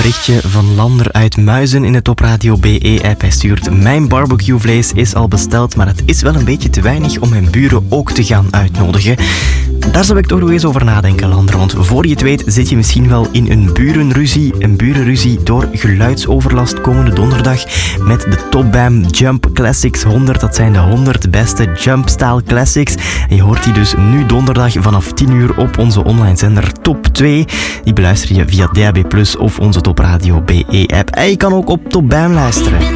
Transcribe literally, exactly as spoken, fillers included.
berichtje van Lander uit Muizen in de Top Radio B E-app. Hij stuurt: mijn barbecuevlees is al besteld, maar het is wel een beetje te weinig om mijn buren ook te gaan uitnodigen. Daar zou ik toch nog eens over nadenken, Lander. Want voor je het weet zit je misschien wel in een burenruzie. Een burenruzie door geluidsoverlast komende donderdag met de Top B A M Jump Classics honderd. Dat zijn de honderd beste Jump-style classics. En je hoort die dus nu donderdag vanaf tien uur op onze online zender Top twee. Die beluister je via D A B plus, of onze Top Radio B E-app. En je kan ook op Top B A M luisteren.